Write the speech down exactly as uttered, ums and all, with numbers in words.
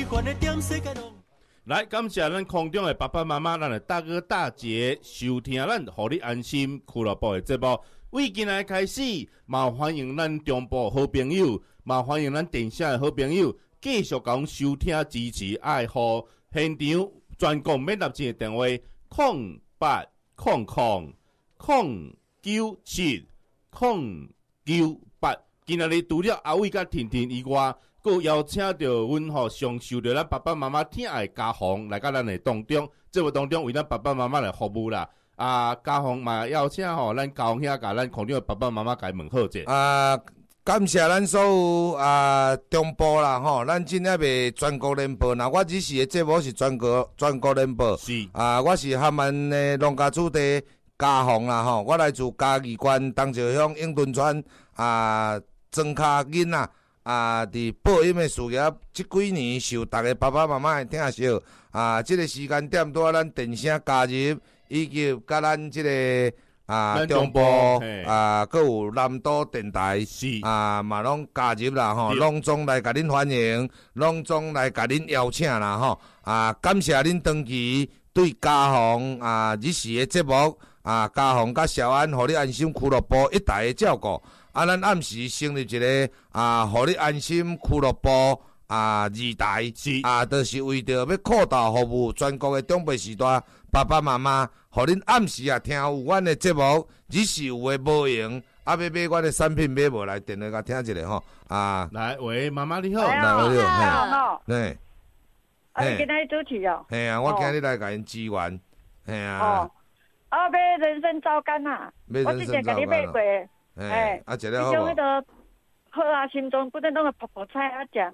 来，感谢咱空中的爸爸妈妈，咱的大哥大姐收听咱互你安心俱乐部的节目。为今仔开始，嘛欢迎咱中部好朋友，嘛欢迎咱电视的好朋友，继续讲收听支持爱护现场专供免纳钱的电话：空八空空空九七空九八。今仔日除了阿伟甲婷婷以外，佫邀请到阮吼上受到咱爸爸妈妈疼爱家访来到咱的当中，节目当中为咱爸爸妈妈来服务啦。啊，家访嘛邀请吼，咱家访遐甲咱空中的爸爸妈妈甲问好者。 啊，感谢咱所有啊中部啦吼，咱真正袂全国联播。那我只是的节目是全国全国联播。 是啊，我是厦门的农家子弟家访啦吼，我来自嘉义县东石乡永敦村啊。庄卡囡仔啊，伫保险的事业，即几年受逐个爸爸妈妈的疼惜啊。即、这个时间点，拄啊，咱电声加入，以及甲咱即、这个啊中部啊，佮有南都电台啊，嘛拢加入啦吼，拢总来甲恁欢迎，拢总来甲恁邀请啦吼啊！感谢恁长期对家访啊日时的节目啊，家访甲小安，互你安心俱乐部一代的照顾。啊，咱暗时成立一个啊，互你安心俱乐部啊，二台啊，就是为着要扩大服务全国的长辈时代爸爸妈妈，互恁暗时啊听有阮的节目，只是有诶无用，啊要买阮的产品买无来电话甲听一下吼啊。 来，喂，妈妈你好， 来你好， 嘿， 啊，你今仔主持哦？ 嘿啊，我今日来甲因支援，嘿啊。 哦，啊，买人参皂苷啊，我之前甲你买过。 哎，啊，食了好无？迄种迄个好啊，心脏不能拢个泡泡菜啊食。